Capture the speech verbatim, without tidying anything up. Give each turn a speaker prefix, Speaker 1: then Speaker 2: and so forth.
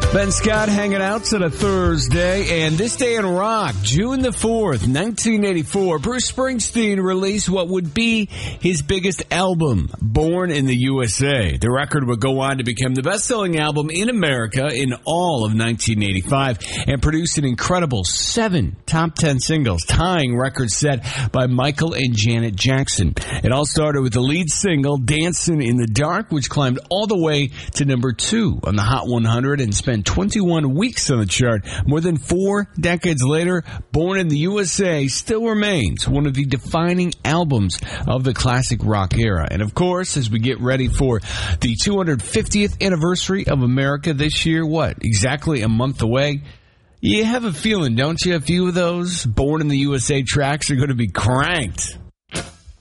Speaker 1: Ben Scott hanging out on a Thursday, and this day in rock, June the fourth, nineteen eighty-four, Bruce Springsteen released what would be his biggest album, Born in the U S A. The record would go on to become the best-selling album in America in all of nineteen eighty-five and produce an incredible seven top ten singles, tying records set by Michael and Janet Jackson. It all started with the lead single, Dancing in the Dark, which climbed all the way to number two on the Hot one hundred and spent twenty-one weeks on the chart. More than four decades later, Born in the U S A still remains one of the defining albums of the classic rock era. And of course, as we get ready for the two hundred fiftieth anniversary of America this year, what, exactly a month away? You have a feeling, don't you? A few of those Born in the U S A tracks are going to be cranked.